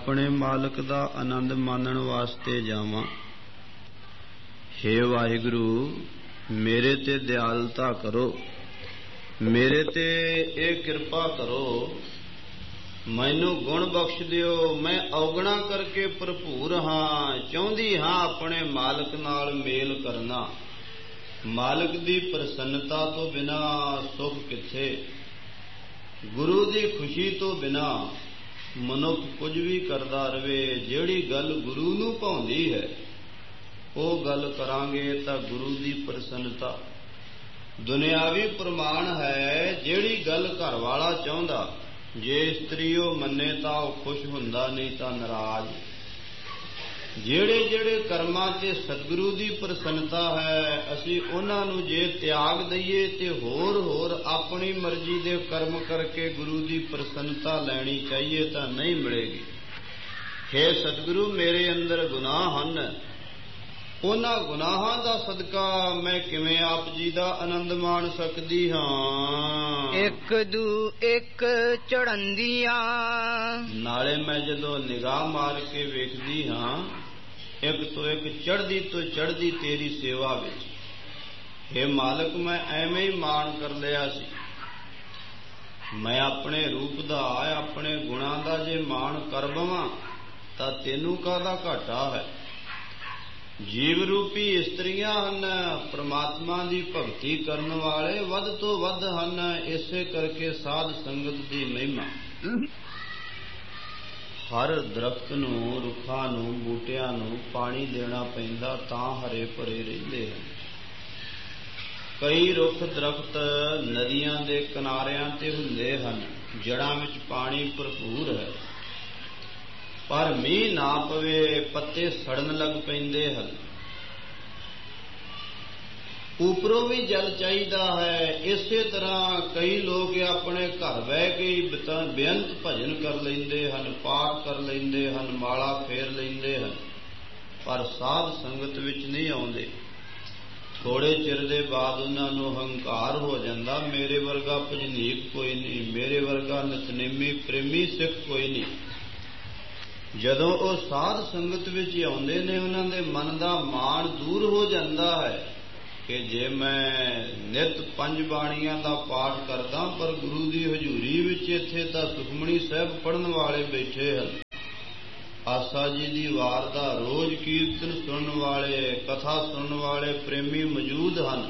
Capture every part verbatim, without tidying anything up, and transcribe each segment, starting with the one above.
ਆਪਣੇ ਮਾਲਕ ਦਾ ਆਨੰਦ ਮਾਣਨ ਵਾਸਤੇ ਜਾਵਾਂ। ਹੇ ਵਾਹਿਗੁਰੂ, ਮੇਰੇ ਤੇ ਦਿਆਲਤਾ ਕਰੋ, ਮੇਰੇ ਤੇ ਇਹ ਕਿਰਪਾ ਕਰੋ, ਮੈਨੂੰ ਗੁਣ ਬਖਸ਼ ਦਿਓ। ਮੈਂ ਔਗਣਾ ਕਰਕੇ ਭਰਪੂਰ ਹਾਂ, ਚਾਹੁੰਦੀ ਹਾਂ ਆਪਣੇ ਮਾਲਕ ਨਾਲ ਮੇਲ ਕਰਨਾ। ਮਾਲਕ ਦੀ ਪ੍ਰਸੰਨਤਾ ਤੋਂ ਬਿਨਾ ਸੁਖ ਕਿੱਥੇ। ਗੁਰੂ ਦੀ ਖੁਸ਼ੀ ਤੋਂ ਬਿਨਾ ਮਨੁੱਖ ਕੁਝ ਵੀ ਕਰਦਾ ਰਵੇ। ਜਿਹੜੀ ਗੱਲ ਗੁਰੂ ਨੂੰ ਭਾਉਂਦੀ ਹੈ ਉਹ ਗੱਲ ਕਰਾਂਗੇ ਤਾਂ ਗੁਰੂ ਦੀ ਪ੍ਰਸੰਨਤਾ। ਦੁਨਿਆਵੀ ਪ੍ਰਮਾਣ ਹੈ, ਜਿਹੜੀ ਗੱਲ ਘਰ ਵਾਲਾ ਚਾਹੁੰਦਾ, ਜੇ ਇਸਤਰੀ ਉਹ ਮੰਨੇ ਤਾਂ ਉਹ ਖੁਸ਼ ਹੁੰਦਾ, ਨਹੀਂ ਤਾਂ ਨਾਰਾਜ਼। ਜਿਹੜੇ ਜਿਹੜੇ ਕਰਮਾਂ 'ਚ ਸਤਿਗੁਰੂ ਦੀ ਪ੍ਰਸੰਨਤਾ ਹੈ, ਅਸੀਂ ਉਹਨਾਂ ਨੂੰ ਜੇ ਤਿਆਗ ਦਈਏ ਤੇ ਹੋਰ ਹੋਰ ਆਪਣੀ ਮਰਜ਼ੀ ਦੇ ਕਰਮ ਕਰਕੇ ਗੁਰੂ ਦੀ ਪ੍ਰਸੰਨਤਾ ਲੈਣੀ ਚਾਹੀਏ ਤਾਂ ਨਹੀਂ ਮਿਲੇਗੀ। ਹੇ ਸਤਿਗੁਰੂ, ਮੇਰੇ ਅੰਦਰ ਗੁਨਾਹ ਹਨ, ਉਹਨਾਂ ਗੁਨਾਹਾਂ ਦਾ ਸਦਕਾ ਮੈਂ ਕਿਵੇਂ ਆਪ ਜੀ ਦਾ ਆਨੰਦ ਮਾਣ ਸਕਦੀ ਹਾਂ। ਇੱਕ ਦੂ ਇੱਕ ਚੜ੍ਹੰਦੀਆਂ, ਨਾਲੇ ਮੈਂ ਜਦੋਂ ਨਿਗਾਹ ਮਾਰ ਕੇ ਵੇਖਦੀ ਹਾਂ, ਇੱਕ ਤੋਂ ਇੱਕ ਚੜ੍ਹਦੀ ਤੋਂ ਚੜ੍ਹਦੀ ਤੇਰੀ ਸੇਵਾ ਵਿੱਚ। ਹੇ ਮਾਲਕ, ਮੈਂ ਐਵੇਂ ਹੀ ਮਾਣ ਕਰ ਲਿਆ ਸੀ। ਮੈਂ ਆਪਣੇ ਰੂਪ ਦਾ, ਆਪਣੇ ਗੁਣਾਂ ਦਾ ਜੇ ਮਾਣ ਕਰ ਬਵਾਂ ਤਾਂ ਤੈਨੂੰ ਕਾਹਦਾ ਘਾਟਾ ਹੈ। ਜੀਵ ਰੂਪੀ ਇਸਤਰੀਆਂ ਹਨ, ਪ੍ਰਮਾਤਮਾ ਦੀ ਭਗਤੀ ਕਰਨ ਵਾਲੇ ਵੱਧ ਤੋਂ ਵੱਧ ਹਨ। ਇਸੇ ਕਰਕੇ ਸਾਧ ਸੰਗਤ ਦੀ ਮਹਿਮਾ। ਹਰ ਦਰਖਤ ਨੂੰ, ਰੁੱਖਾਂ ਨੂੰ, ਬੂਟਿਆਂ ਨੂੰ ਪਾਣੀ ਦੇਣਾ ਪੈਂਦਾ ਤਾਂ ਹਰੇ ਭਰੇ ਰਹਿੰਦੇ ਹਨ। ਕਈ ਰੁੱਖ ਦਰਖਤ ਨਦੀਆਂ ਦੇ ਕਿਨਾਰਿਆਂ ਤੇ ਹੁੰਦੇ ਹਨ, ਜੜ੍ਹਾਂ ਵਿੱਚ ਪਾਣੀ ਭਰਪੂਰ ਹੈ, ਪਰ ਮੀਂਹ ਨਾ ਪਵੇ ਪੱਤੇ ਸੜਨ ਲੱਗ ਪੈਂਦੇ ਹਨ। ਉਪਰੋਂ ਵੀ ਜਲ ਚਾਹੀਦਾ ਹੈ। ਇਸੇ ਤਰ੍ਹਾਂ ਕਈ ਲੋਕ ਆਪਣੇ ਘਰ ਬਹਿ ਕੇ ਹੀ ਬੇਅੰਤ ਭਜਨ ਕਰ ਲੈਂਦੇ ਹਨ, ਪਾਠ ਕਰ ਲੈਂਦੇ ਹਨ, ਮਾਲਾ ਫੇਰ ਲੈਂਦੇ ਹਨ, ਪਰ ਸਾਧ ਸੰਗਤ ਵਿੱਚ ਨਹੀਂ ਆਉਂਦੇ। ਥੋੜੇ ਚਿਰ ਦੇ ਬਾਅਦ ਉਹਨਾਂ ਨੂੰ ਹੰਕਾਰ ਹੋ ਜਾਂਦਾ, ਮੇਰੇ ਵਰਗਾ ਭਜਨੀਕ ਕੋਈ ਨਹੀਂ, ਮੇਰੇ ਵਰਗਾ ਨਿਤਨੇਮੀ ਪ੍ਰੇਮੀ ਸਿੱਖ ਕੋਈ ਨਹੀਂ। ਜਦੋਂ ਉਹ ਸਾਧ ਸੰਗਤ ਵਿੱਚ ਆਉਂਦੇ ਨੇ, ਉਹਨਾਂ ਦੇ ਮਨ ਦਾ ਮਾਣ ਦੂਰ ਹੋ ਜਾਂਦਾ ਹੈ ਕਿ ਜੇ ਮੈਂ ਨਿਤ ਪੰਜ ਬਾਣੀਆਂ ਦਾ ਪਾਠ ਕਰਦਾ, ਪਰ ਗੁਰੂ ਦੀ ਹਜ਼ੂਰੀ ਵਿੱਚ ਇੱਥੇ ਤਾਂ ਸੁਖਮਣੀ ਸਾਹਿਬ ਪੜ੍ਹਨ ਵਾਲੇ ਬੈਠੇ ਹਨ, ਆਸਾ ਜੀ ਦੀ ਵਾਰ ਦਾ ਰੋਜ਼ ਕੀਰਤਨ ਸੁਣਨ ਵਾਲੇ, ਕਥਾ ਸੁਣਨ ਵਾਲੇ ਪ੍ਰੇਮੀ ਮੌਜੂਦ ਹਨ।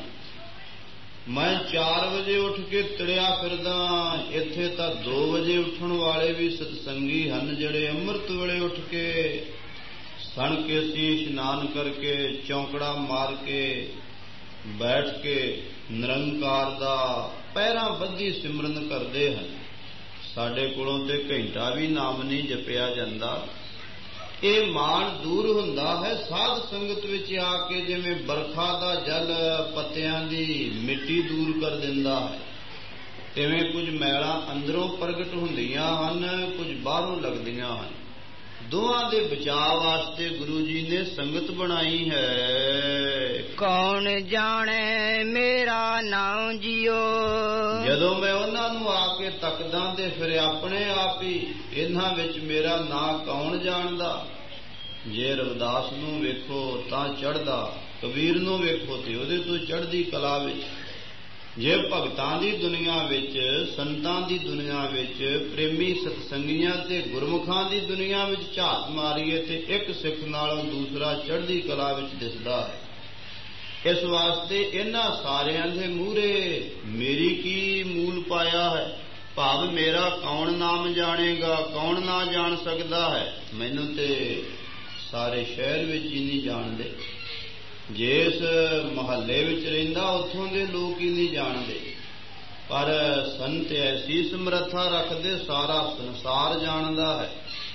ਮੈਂ ਚਾਰ ਵਜੇ ਉੱਠ ਕੇ ਤੁਰਿਆ ਫਿਰਦਾ, ਇੱਥੇ ਤਾਂ ਦੋ ਵਜੇ ਉੱਠਣ ਵਾਲੇ ਵੀ ਸਤਸੰਗੀ ਹਨ, ਜਿਹੜੇ ਅੰਮ੍ਰਿਤ ਵੇਲੇ ਉੱਠ ਕੇ ਸਣ ਕੇ ਸੀ, ਇਸ਼ਨਾਨ ਕਰਕੇ, ਚੌਂਕੜਾ ਮਾਰ ਕੇ ਬੈਠ ਕੇ ਨਿਰੰਕਾਰ ਦਾ ਪੈਰਾਂ ਬੱਧੀ ਸਿਮਰਨ ਕਰਦੇ ਹਨ। ਸਾਡੇ ਕੋਲੋਂ ਤੇ ਘੰਟਾ ਵੀ ਨਾਮ ਨਹੀਂ ਜਪਿਆ ਜਾਂਦਾ। ਇਹ ਮਾਣ ਦੂਰ ਹੁੰਦਾ ਹੈ ਸਾਧ ਸੰਗਤ ਵਿੱਚ ਆ ਕੇ, ਜਿਵੇਂ ਬਰਖਾ ਦਾ ਜਲ ਪੱਤਿਆਂ ਦੀ ਮਿੱਟੀ ਦੂਰ ਕਰ ਦਿੰਦਾ ਹੈ, ਤਿਵੇਂ ਕੁਝ ਮੈਲਾਂ ਅੰਦਰੋਂ ਪ੍ਰਗਟ ਹੁੰਦੀਆਂ ਹਨ, ਕੁਝ ਬਾਹਰੋਂ ਲੱਗਦੀਆਂ ਹਨ। ਦੋਹਾਂ ਦੇ ਬਚਾਅ ਵਾਸਤੇ ਗੁਰੂ ਜੀ ਨੇ ਸੰਗਤ ਬਣਾਈ ਹੈ। ਕੌਣ ਜਾਣੇ ਮੇਰਾ ਨਾਮ ਜੀਓ। ਜਦੋਂ ਮੈਂ ਉਹਨਾਂ ਨੂੰ ਆ ਕੇ ਤੱਕਦਾ ਤੇ ਫਿਰ ਆਪਣੇ ਆਪ ਹੀ ਇਹਨਾਂ ਵਿੱਚ ਮੇਰਾ ਨਾਂ ਕੌਣ ਜਾਣਦਾ। ਜੇ ਰਵਿਦਾਸ ਨੂੰ ਵੇਖੋ ਤਾਂ ਚੜ੍ਹਦਾ, ਕਬੀਰ ਨੂੰ ਵੇਖੋ ਤੇ ਉਹਦੇ ਤੋਂ ਚੜ੍ਹਦੀ ਕਲਾ ਵਿੱਚ। ਜੇ ਭਗਤਾਂ ਦੀ ਦੁਨੀਆ ਵਿੱਚ, ਸੰਤਾਂ ਦੀ ਦੁਨੀਆ ਵਿੱਚ, ਪ੍ਰੇਮੀ ਸਤਸੰਗੀਆਂ ਤੇ ਗੁਰਮੁਖਾਂ ਦੀ ਦੁਨੀਆ ਵਿੱਚ ਝਾਤ ਮਾਰੀਏ ਤੇ ਇੱਕ ਸਿੱਖ ਨਾਲੋਂ ਦੂਸਰਾ ਚੜ੍ਹਦੀ ਕਲਾ ਵਿੱਚ ਦਿਸਦਾ ਹੈ। ਇਸ ਵਾਸਤੇ ਇਹਨਾਂ ਸਾਰਿਆਂ ਦੇ ਮੂਹਰੇ ਮੇਰੀ ਕੀ ਮੂਲ ਪਾਇਆ ਹੈ, ਭਾਵ ਮੇਰਾ ਕੌਣ ਨਾਮ ਜਾਣੇਗਾ, ਕੌਣ ਨਾ ਜਾਣ ਸਕਦਾ ਹੈ। ਮੈਨੂੰ ਤੇ ਸਾਰੇ ਸ਼ਹਿਰ ਵਿੱਚ ਹੀ ਨਹੀਂ ਜਾਣਦੇ, ਜਿਸ ਮਹੱਲੇ ਵਿੱਚ ਰਹਿੰਦਾ ਉੱਥੋਂ ਦੇ ਲੋਕ ਹੀ ਨਹੀਂ ਜਾਣਦੇ, ਪਰ ਸੰਤ ਐਸੀ ਸਮਰੱਥਾ ਰੱਖਦੇ ਸਾਰਾ ਸੰਸਾਰ ਜਾਣਦਾ ਹੈ।